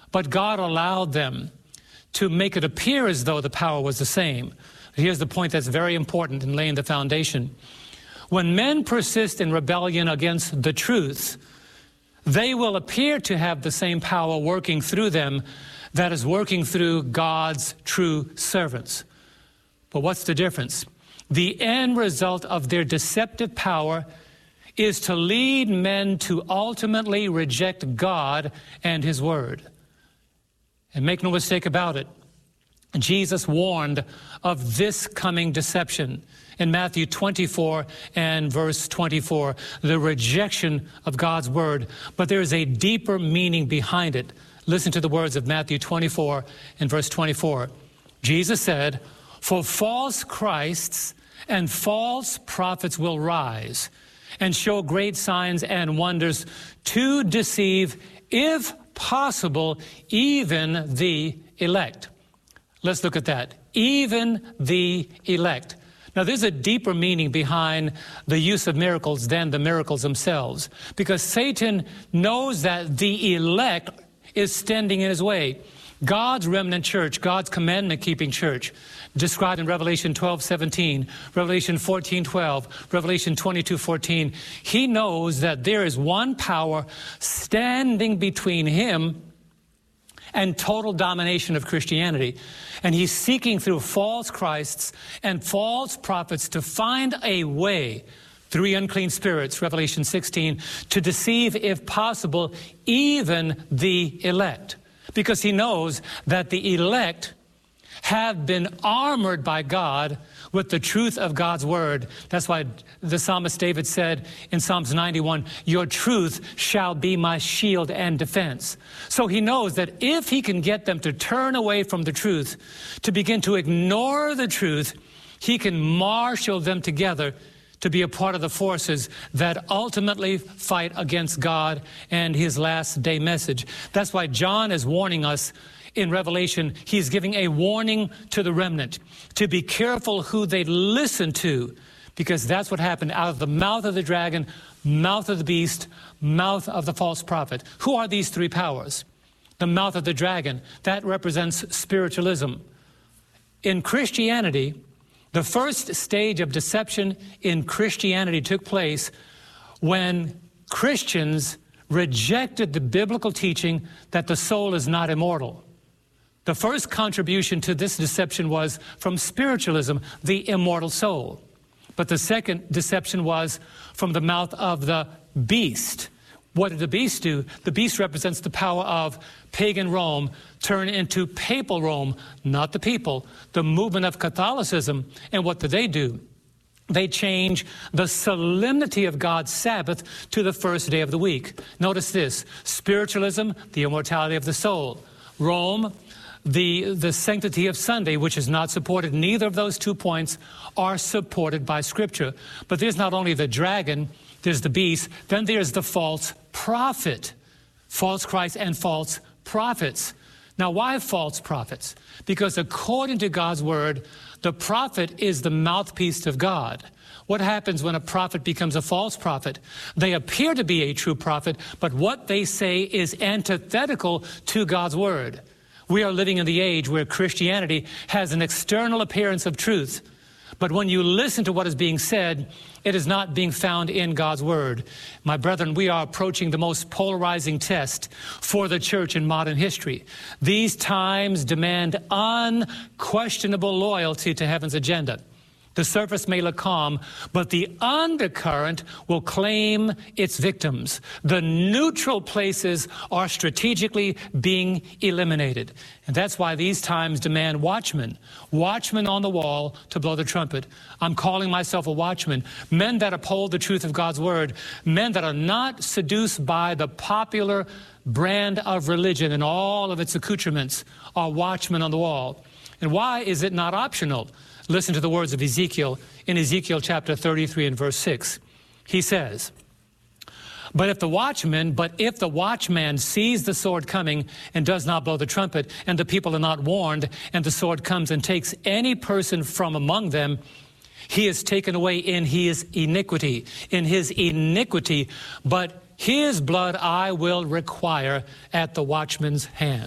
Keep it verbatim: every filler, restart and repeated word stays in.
but God allowed them to make it appear as though the power was the same. Here's the point that's very important in laying the foundation. When men persist in rebellion against the truth, they will appear to have the same power working through them that is working through God's true servants. But what's the difference? The end result of their deceptive power is to lead men to ultimately reject God and His Word. And make no mistake about it, Jesus warned of this coming deception in Matthew twenty-four and verse twenty-four, the rejection of God's Word. But there is a deeper meaning behind it. Listen to the words of Matthew twenty-four and verse twenty-four. Jesus said, "For false Christs and false prophets will rise and show great signs and wonders to deceive, if possible, even the elect." Let's look at that. Even the elect. Now, there's a deeper meaning behind the use of miracles than the miracles themselves, because Satan knows that the elect is standing in his way. God's remnant church, God's commandment-keeping church, described in Revelation twelve seventeen, Revelation fourteen twelve, Revelation twenty-two fourteen, he knows that there is one power standing between him and total domination of Christianity. And he's seeking through false Christs and false prophets to find a way, three unclean spirits, Revelation sixteen, to deceive, if possible, even the elect. Because he knows that the elect have been armored by God with the truth of God's Word. That's why the psalmist David said in Psalms ninety-one, "Your truth shall be my shield and defense." So he knows that if he can get them to turn away from the truth, to begin to ignore the truth, he can marshal them together to be a part of the forces that ultimately fight against God and His last day message. That's why John is warning us in Revelation. He's giving a warning to the remnant to be careful who they listen to, because that's what happened out of the mouth of the dragon, mouth of the beast, mouth of the false prophet. Who are these three powers? The mouth of the dragon, that represents spiritualism. In Christianity, the first stage of deception in Christianity took place when Christians rejected the biblical teaching that the soul is not immortal. The first contribution to this deception was from spiritualism, the immortal soul. But the second deception was from the mouth of the beast. What did the beast do? The beast represents the power of pagan Rome turn into papal Rome, not the people, the movement of Catholicism. And what did they do? They change the solemnity of God's Sabbath to the first day of the week. Notice this: spiritualism, the immortality of the soul. Rome, the, the sanctity of Sunday, which is not supported. Neither of those two points are supported by Scripture. But there's not only the dragon, there's the beast, then there's the false prophet, false Christ and false prophets. Now, why false prophets? Because according to God's Word, the prophet is the mouthpiece of God. What happens when a prophet becomes a false prophet? They appear to be a true prophet, but what they say is antithetical to God's Word. We are living in the age where Christianity has an external appearance of truth, but when you listen to what is being said, it is not being found in God's Word. My brethren, we are approaching the most polarizing test for the church in modern history. These times demand unquestionable loyalty to heaven's agenda. The surface may look calm, but the undercurrent will claim its victims. The neutral places are strategically being eliminated. And that's why these times demand watchmen, watchmen on the wall to blow the trumpet. I'm calling myself a watchman, men that uphold the truth of God's Word, men that are not seduced by the popular brand of religion and all of its accoutrements, are watchmen on the wall. And why is it not optional? Listen to the words of Ezekiel in Ezekiel chapter thirty-three and verse six. He says, But if the watchman, but if the watchman sees the sword coming and does not blow the trumpet, and the people are not warned, and the sword comes and takes any person from among them, he is taken away in his iniquity, in his iniquity, but his blood I will require at the watchman's hand.